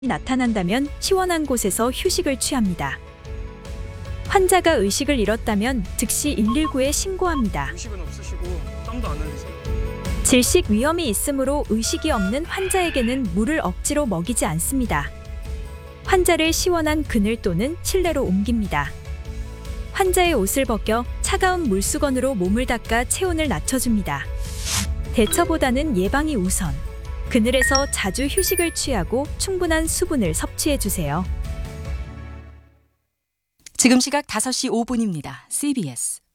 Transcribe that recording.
나타난다면 시원한 곳에서 휴식을 취합니다. 환자가 의식을 잃었다면 즉시 119에 신고합니다. 의식은 없으시고 땀도 안 흘리세요. 질식 위험이 있으므로 의식이 없는 환자에게는 물을 억지로 먹이지 않습니다. 환자를 시원한 그늘 또는 실내로 옮깁니다. 환자의 옷을 벗겨 차가운 물수건으로 몸을 닦아 체온을 낮춰줍니다. 대처보다는 예방이 우선. 그늘에서 자주 휴식을 취하고 충분한 수분을 섭취해주세요. 지금 시각 5시 5분입니다. CBS